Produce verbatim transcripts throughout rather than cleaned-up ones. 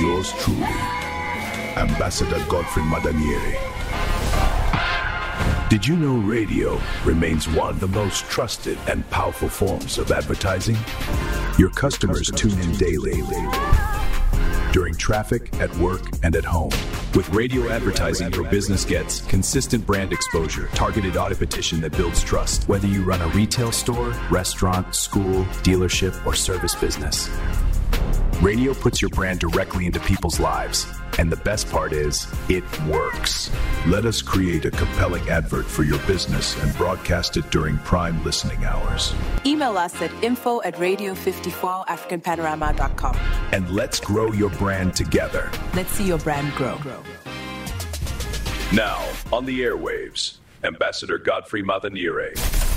yours truly, Ambassador Godfrey Madanieri. Did you know radio remains one of the most trusted and powerful forms of advertising? Your customers tune in daily, during traffic, at work, and at home. With radio advertising, your business gets consistent brand exposure, targeted audience that builds trust, whether you run a retail store, restaurant, school, dealership, or service business. Radio puts your brand directly into people's lives. And the best part is, it works. Let us create a compelling advert for your business and broadcast it during prime listening hours. Email us at info at radio fifty-four african panorama dot com. And let's grow your brand together. Let's see your brand grow. Now, on the airwaves, Ambassador Godfrey Madanieri.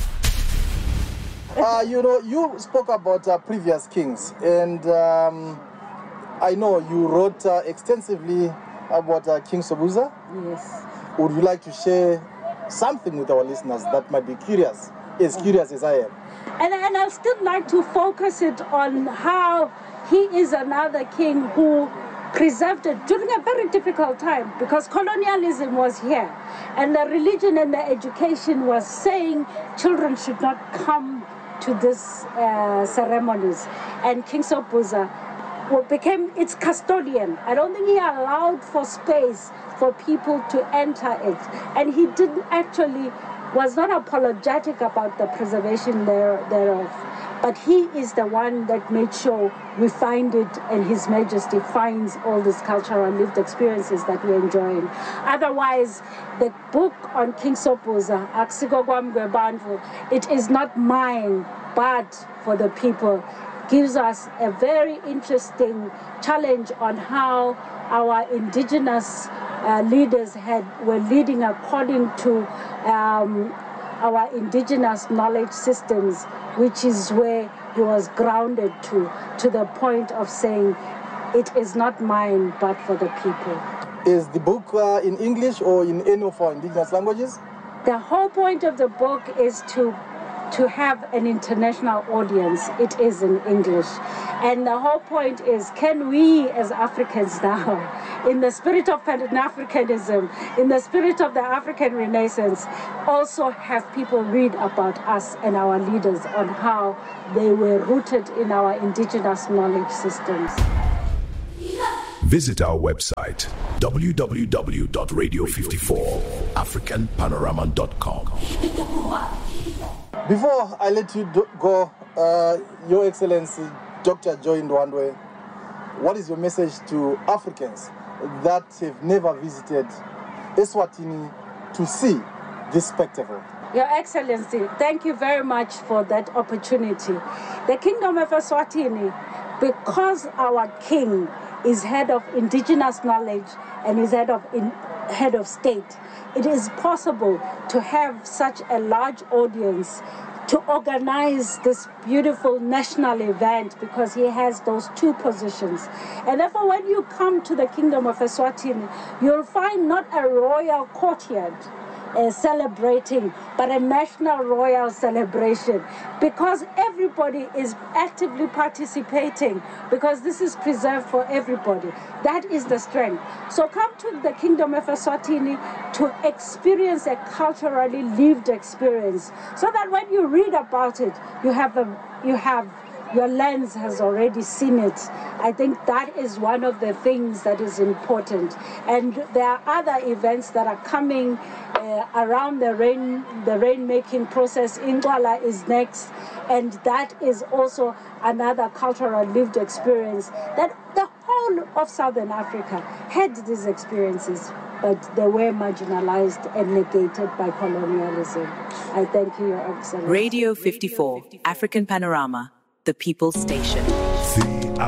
Uh, you know, you spoke about uh, previous kings, and um, I know you wrote uh, extensively about uh, King Sobhuza. Yes. Would you like to share something with our listeners that might be curious, as curious as I am? And, and I'd still like to focus it on how he is another king who preserved it during a very difficult time, because colonialism was here and the religion and the education was saying children should not come to these uh, ceremonies. And King Sobhuza became its custodian. I don't think he allowed for space for people to enter it. And he didn't actually, was not apologetic about the preservation there, thereof. But he is the one that made sure we find it, and His Majesty finds all these cultural lived experiences that we're enjoying. Otherwise, the book on King Sobhuza, Akusiko kwami kwebantu, it is not mine, but for the people, gives us a very interesting challenge on how our indigenous uh, leaders had were leading according to um, our indigenous knowledge systems, which is where he was grounded to, to the point of saying, it is not mine, but for the people. Is the book uh, in English or in any of our indigenous languages? The whole point of the book is to to have an international audience. It is in English. And the whole point is, can we as Africans now, in the spirit of Pan-Africanism, in the spirit of the African Renaissance, also have people read about us and our leaders on how they were rooted in our indigenous knowledge systems. Visit our website, w w w dot radio fifty-four african panorama dot com. Before I let you do- go, uh, Your Excellency, Doctor Joy Ndwandwe, what is your message to Africans that have never visited Eswatini to see this spectacle? Your Excellency, thank you very much for that opportunity. The Kingdom of Eswatini, because our king is head of indigenous knowledge and is head of in, head of state, it is possible to have such a large audience to organize this beautiful national event, because he has those two positions. And therefore, when you come to the Kingdom of Eswatini, you'll find not a royal courtyard Uh, celebrating, but a national royal celebration, because everybody is actively participating, because this is preserved for everybody. That is the strength. So come to the Kingdom of Eswatini to experience a culturally lived experience, so that when you read about it, you have a, you have your lens has already seen it. I think that is one of the things that is important. And there are other events that are coming uh, around the rain, the rain-making process. Indwala is next, and that is also another cultural lived experience that the whole of Southern Africa had these experiences, but they were marginalized and negated by colonialism. I thank you, Your Excellency. Radio fifty-four, African Panorama, the People's Station.